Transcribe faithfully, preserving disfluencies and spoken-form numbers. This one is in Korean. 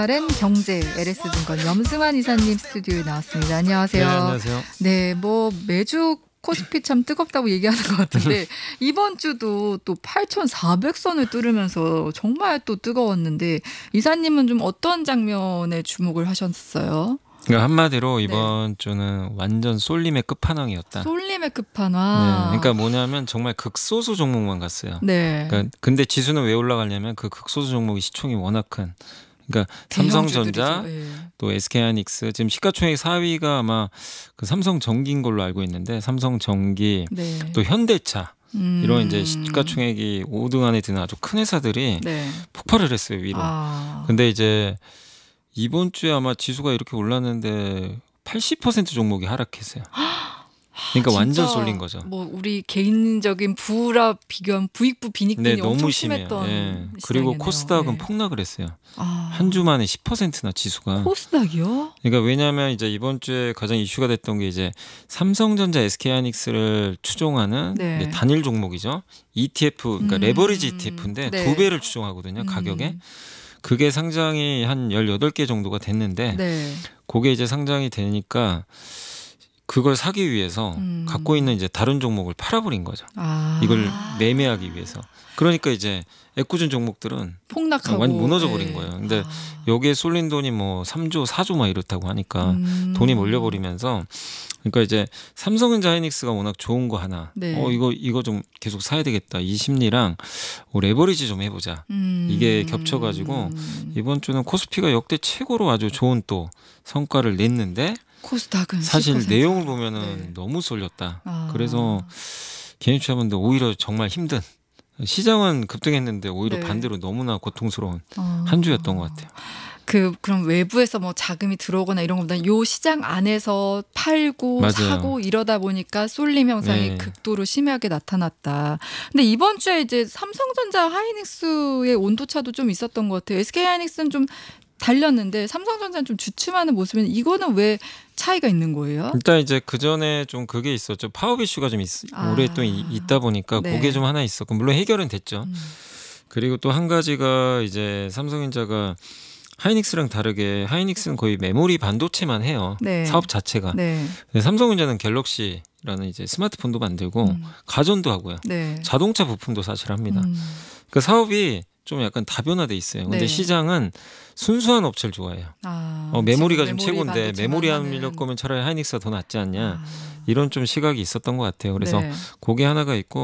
aren 경제 엘에스증권 염승환 이사님 스튜디오에 나왔습니다. 안녕하세요. 네, 안녕하세요. 네, 뭐 매주 코스피 참 뜨겁다고 얘기하는 것 같은데 이번 주도 또 팔천사백 선을 뚫으면서 정말 또 뜨거웠는데 이사님은 좀 어떤 장면에 주목을 하셨어요? 그러니까 한마디로 이번 네. 주는 완전 쏠림의 끝판왕이었다. 쏠림의 끝판왕. 네, 그러니까 뭐냐면 정말 극소수 종목만 갔어요. 네. 그러니까 근데 지수는 왜 올라가냐면 그 극소수 종목이 시총이 워낙 큰. 그러니까 삼성전자, 예. 또 에스케이하이닉스 지금 시가총액 사 위가 아마 그 삼성전기인 걸로 알고 있는데 삼성전기, 네. 또 현대차. 음. 이런 이제 시가총액이 오 등 안에 드는 아주 큰 회사들이 네. 폭발을 했어요 위로. 아. 근데 이제 이번 주에 아마 지수가 이렇게 올랐는데 팔십 퍼센트 종목이 하락했어요. 그러니까 완전 쏠린 거죠. 뭐 우리 개인적인 부라 비교한 부익부 빈익빈이 네, 엄청 너무 심했던 심해요. 예. 그리고 코스닥은 네. 폭락을 했어요. 아. 한 주 만에 십 퍼센트나 지수가. 코스닥이요? 그러니까 왜냐하면 이제 이번 주에 가장 이슈가 됐던 게 이제 삼성전자, 에스케이하이닉스를 추종하는 네. 단일 종목이죠. 이티에프, 그러니까 음. 레버리지 이티에프인데 네. 두 배를 추종하거든요. 가격에. 음. 그게 상장이 한 열여덟 개 정도가 됐는데 네. 그게 이제 상장이 되니까 그걸 사기 위해서 음. 갖고 있는 이제 다른 종목을 팔아버린 거죠. 아. 이걸 매매하기 위해서. 그러니까 이제 애꿎은 종목들은 폭락하고 완전 무너져 버린 네. 거예요. 근데 아. 여기에 쏠린 돈이 뭐 삼조, 사조 막 이렇다고 하니까 음. 돈이 몰려버리면서 그러니까 이제 삼성전자 하이닉스가 워낙 좋은 거 하나. 네. 어 이거 이거 좀 계속 사야 되겠다. 이 심리랑 어, 레버리지 좀 해보자. 음. 이게 겹쳐가지고 이번 주는 코스피가 역대 최고로 아주 좋은 또 성과를 냈는데 코스닥은 사실 십 퍼센트. 내용을 보면은 네. 너무 쏠렸다. 아. 그래서 개인 투자분들 오히려 정말 힘든 시장은 급등했는데 오히려 네. 반대로 너무나 고통스러운 아. 한 주였던 것 같아요. 그 그럼 외부에서 뭐 자금이 들어오거나 이런 것보다 요 시장 안에서 팔고 맞아요. 사고 이러다 보니까 쏠림 현상이 네. 극도로 심하게 나타났다. 근데 이번 주에 이제 삼성전자 하이닉스의 온도차도 좀 있었던 것 같아요. 에스케이하이닉스는 좀 달렸는데 삼성전자는 좀 주춤하는 모습인데 이거는 왜 차이가 있는 거예요? 일단 이제 그 전에 좀 그게 있었죠. 파업 이슈가 좀 있, 아. 올해 또 이, 있다 보니까 네. 그게 좀 하나 있었고 물론 해결은 됐죠. 음. 그리고 또 한 가지가 이제 삼성전자가 하이닉스랑 다르게 하이닉스는 거의 메모리 반도체만 해요. 네. 사업 자체가. 네. 근데 삼성전자는 갤럭시라는 이제 스마트폰도 만들고 음. 가전도 하고요. 네. 자동차 부품도 사실 합니다. 음. 그 사업이 좀 약간 다변화돼 있어요. 근데 네. 시장은 순수한 업체를 좋아해요. 아, 어, 메모리가 좀 지금 메모리 최고인데 반도체만 메모리 안 하는. 밀릴 거면 차라리 하이닉스가 더 낫지 않냐. 아. 이런 좀 시각이 있었던 것 같아요. 그래서 네. 그게 하나가 있고